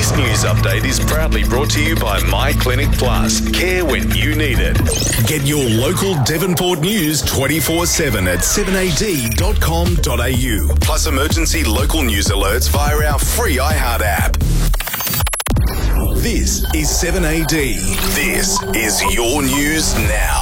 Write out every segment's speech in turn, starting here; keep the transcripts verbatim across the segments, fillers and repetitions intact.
This news update is proudly brought to you by My Clinic Plus. Care when you need it. Get your local Devonport news twenty-four seven at seven a d dot com dot a u. Plus emergency local news alerts via our free iHeart app. This is seven A D. This is your news now.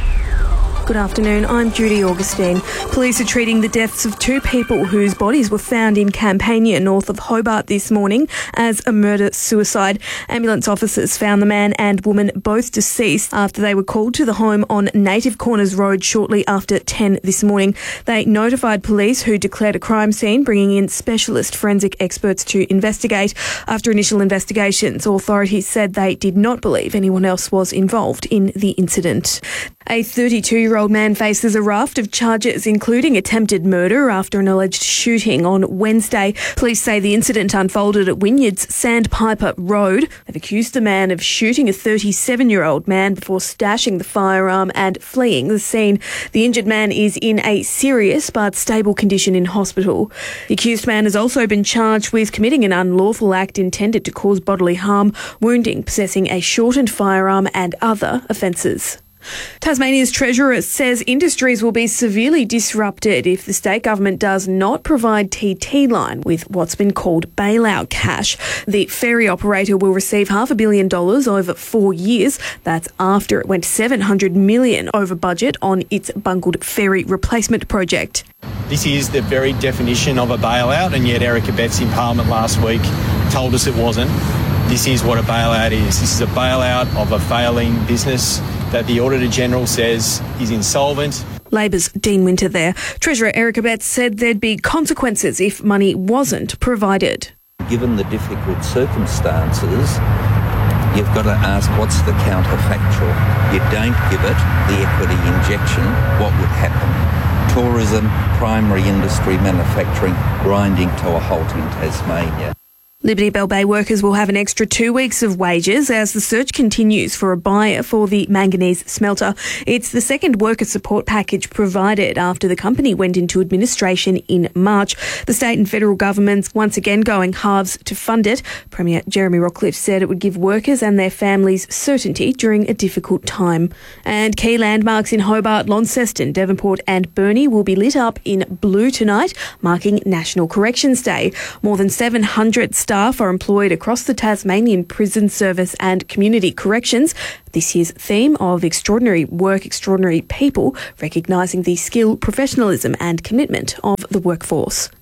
Good afternoon, I'm Judy Augustine. Police are treating the deaths of two people whose bodies were found in Campania, north of Hobart this morning, as a murder-suicide. Ambulance officers found the man and woman both deceased after they were called to the home on Native Corners Road shortly after ten this morning. They notified police, who declared a crime scene, bringing in specialist forensic experts to investigate. After initial investigations, authorities said they did not believe anyone else was involved in the incident. A thirty-two-year-old man faces a raft of charges, including attempted murder, after an alleged shooting on Wednesday. Police say the incident unfolded at Wynyard's Sandpiper Road. They've accused the man of shooting a thirty-seven-year-old man before stashing the firearm and fleeing the scene. The injured man is in a serious but stable condition in hospital. The accused man has also been charged with committing an unlawful act intended to cause bodily harm, wounding, possessing a shortened firearm and other offences. Tasmania's Treasurer says industries will be severely disrupted if the state government does not provide T T Line with what's been called bailout cash. The ferry operator will receive half a billion dollars over four years. That's after it went seven hundred million dollars over budget on its bungled ferry replacement project. This is the very definition of a bailout, and yet Eric Abetz in Parliament last week told us it wasn't. This is what a bailout is. This is a bailout of a failing business that the Auditor-General says is insolvent. Labor's Dean Winter there. Treasurer Eric Abetz said there'd be consequences if money wasn't provided. Given the difficult circumstances, you've got to ask what's the counterfactual. You don't give it the equity injection, what would happen? Tourism, primary industry, manufacturing, grinding to a halt in Tasmania. Liberty Bell Bay workers will have an extra two weeks of wages as the search continues for a buyer for the manganese smelter. It's the second worker support package provided after the company went into administration in March. The state and federal governments once again going halves to fund it. Premier Jeremy Rockliff said it would give workers and their families certainty during a difficult time. And key landmarks in Hobart, Launceston, Devonport and Burnie will be lit up in blue tonight, marking National Corrections Day. More than seven hundred staff are employed across the Tasmanian Prison Service and Community Corrections. This year's theme of Extraordinary Work, Extraordinary People, recognising the skill, professionalism and commitment of the workforce.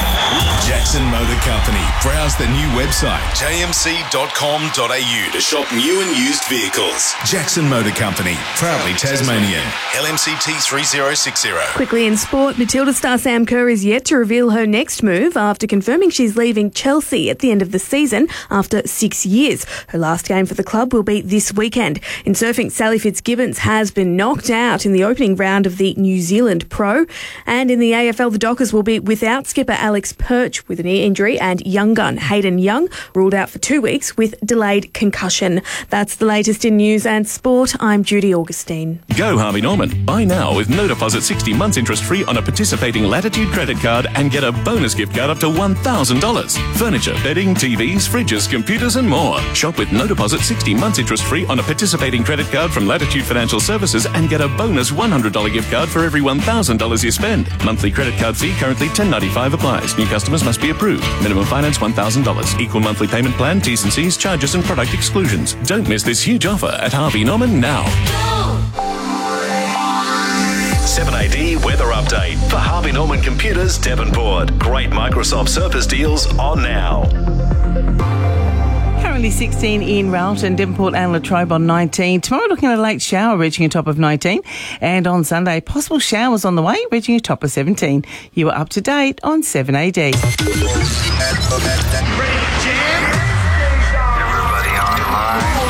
Jackson Motor Company. Browse the new website, j m c dot com dot a u, to shop new and used vehicles. Jackson Motor Company, proudly Tasmanian. L M C T three zero six zero. Quickly in sport, Matilda star Sam Kerr is yet to reveal her next move after confirming she's leaving Chelsea at the end of the season after six years. Her last game for the club will be this weekend. In surfing, Sally Fitzgibbons has been knocked out in the opening round of the New Zealand Pro. And in the A F L, the Dockers will be without skipper Alex Perch with a knee injury, and young gun Hayden Young ruled out for two weeks with delayed concussion. That's the latest in news and sport. I'm Judy Augustine. Go Harvey Norman. Buy now with no deposit, sixty months interest free on a participating Latitude credit card and get a bonus gift card up to one thousand dollars. Furniture, bedding, T Vs, fridges, computers and more. Shop with no deposit, sixty months interest free on a participating credit card from Latitude Financial Services and get a bonus one hundred dollars gift card for every one thousand dollars you spend. Monthly credit card fee currently ten dollars ninety-five applies. New customers must be approved. Minimum finance one thousand dollars. Equal monthly payment plan, T's and C's, charges and product exclusions. Don't miss this huge offer at Harvey Norman now. seven A D weather update for Harvey Norman Computers, Devonport. Great Microsoft Surface deals on now. Currently sixteen in Railton, Devonport and Latrobe on nineteen. Tomorrow looking at a late shower reaching a top of nineteen. And on Sunday, possible showers on the way reaching a top of seventeen. You are up to date on seven A D. Everybody online.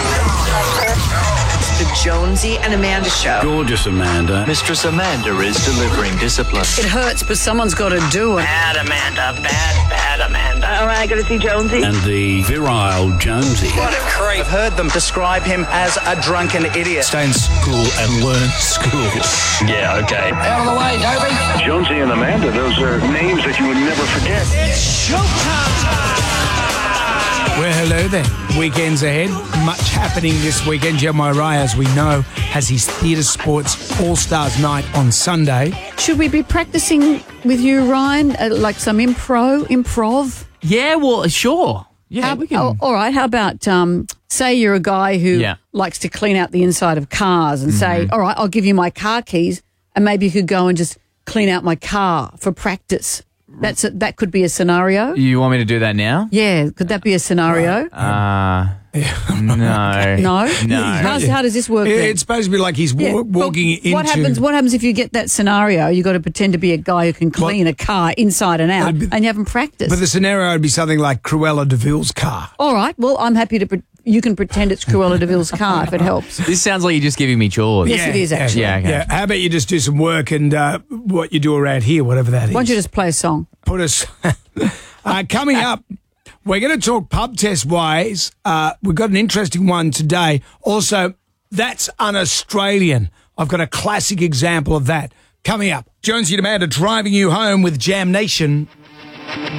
The Jonesy and Amanda Show. Gorgeous Amanda. Mistress Amanda is delivering discipline. It hurts, but someone's got to do it. Bad Amanda, bad, bad Amanda. All right, I got to see Jonesy. And the virile Jonesy. What a creep. I've heard them describe him as a drunken idiot. Stay in school and learn school. Yeah, okay. Out of the way, Dobie. Jonesy and Amanda, those are names that you would never forget. It's showtime! do then? Weekends ahead, much happening this weekend. Jeremiah Rye, as we know, has his Theatre Sports All-Stars Night on Sunday. Should we be practicing with you, Ryan, uh, like some impro, improv? Yeah, well, sure. Yeah, How, we can. oh, all right, how about, um, say you're a guy who Yeah. likes to clean out the inside of cars and say, Mhm. all right, I'll give you my car keys and maybe you could go and just clean out my car for practice. That's a, that could be a scenario. You want me to do that now? Yeah, could that be a scenario? Uh, no. No? No. How's, how does this work Yeah, then? It's supposed to be like he's Yeah, wa- but walking into... What happens? What happens if you get that scenario? You got to pretend to be a guy who can clean a car inside and out, and you haven't practiced. But the scenario would be something like Cruella de Vil's car. All right. Well, I'm happy to. Pre- you can pretend it's Cruella de Vil's car if it helps. This sounds like you're just giving me chores. Yes, it is, actually. Yeah, okay. Yeah, how about you just do some work and uh, what you do around here, whatever that is. Why don't you just play a song? Put us... uh, coming up, we're going to talk pub test ways. Uh, we've got an interesting one today. Also, that's un-Australian. I've got a classic example of that. Coming up, Jonesy and Amanda driving you home with Jam Nation.